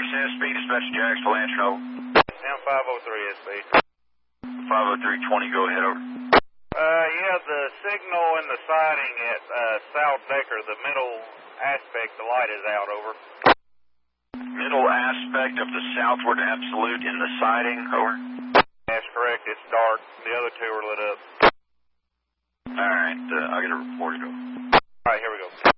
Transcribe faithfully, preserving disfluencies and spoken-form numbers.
S B, dispatch Jax to Lantern, over. M five oh three S B. five oh three twenty, go ahead, over. Uh, yeah, the signal in the siding at uh, South Decker, the middle aspect, the light is out, over. Middle aspect of the southward absolute in the siding, over. That's correct, it's dark. The other two are lit up. Alright, uh, I'll get a report, over. Alright, here we go.